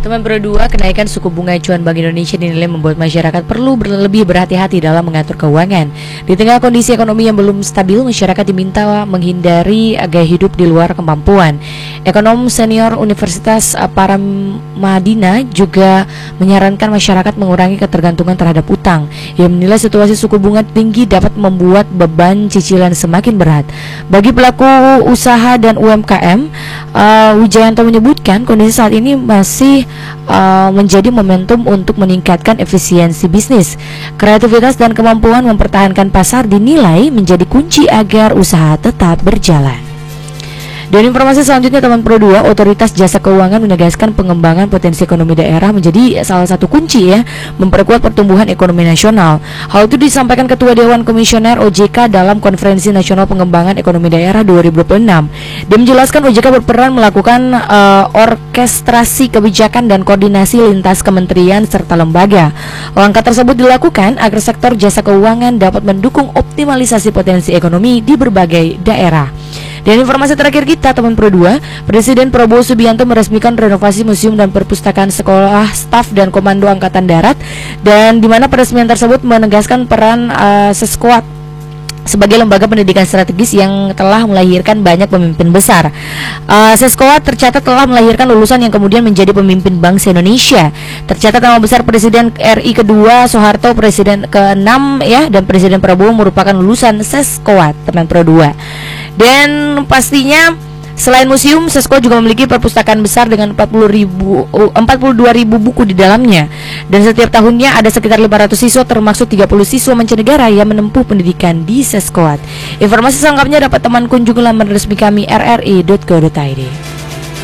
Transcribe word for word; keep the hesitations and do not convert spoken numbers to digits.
Teman Pro dua, kenaikan suku bunga acuan Bank Indonesia dinilai membuat masyarakat perlu ber lebih berhati-hati dalam mengatur keuangan. Di tengah kondisi ekonomi yang belum stabil, masyarakat diminta menghindari gaya hidup di luar kemampuan. Ekonom senior Universitas Paramadina juga menyarankan masyarakat mengurangi ketergantungan terhadap utang. Ia menilai situasi suku bunga tinggi dapat membuat beban cicilan semakin berat. Bagi pelaku usaha dan U M K M, uh, Wijayanto menyebutkan kondisi saat ini masih Uh, menjadi momentum untuk meningkatkan efisiensi bisnis. Kreativitas dan kemampuan mempertahankan pasar dinilai menjadi kunci agar usaha tetap berjalan. Dan informasi selanjutnya teman Pro dua, Otoritas Jasa Keuangan menegaskan pengembangan potensi ekonomi daerah menjadi salah satu kunci ya memperkuat pertumbuhan ekonomi nasional. Hal itu disampaikan Ketua Dewan Komisioner O J K dalam Konferensi Nasional Pengembangan Ekonomi Daerah dua ribu dua puluh enam. Dia menjelaskan O J K berperan melakukan uh, orkestrasi kebijakan dan koordinasi lintas kementerian serta lembaga. Langkah tersebut dilakukan agar sektor jasa keuangan dapat mendukung optimalisasi potensi ekonomi di berbagai daerah. Dan informasi terakhir kita teman Pro dua, Presiden Prabowo Subianto meresmikan renovasi museum dan perpustakaan sekolah staf dan komando angkatan darat, dan di mana peresmian tersebut menegaskan peran uh, Seskuat sebagai lembaga pendidikan strategis yang telah melahirkan banyak pemimpin besar. uh, Seskuat tercatat telah melahirkan lulusan yang kemudian menjadi pemimpin bangsa Indonesia. Tercatat nama besar Presiden R I kedua Soeharto, Presiden keenam ya, dan Presiden Prabowo merupakan lulusan Seskuat teman Pro dua. Dan pastinya selain museum, Seskuat juga memiliki perpustakaan besar dengan empat puluh dua ribu buku di dalamnya. Dan setiap tahunnya ada sekitar lima ratus siswa termasuk tiga puluh siswa mancanegara yang menempuh pendidikan di Seskuat. Informasi selengkapnya dapat teman kunjungi laman resmi kami r r i dot co dot i d.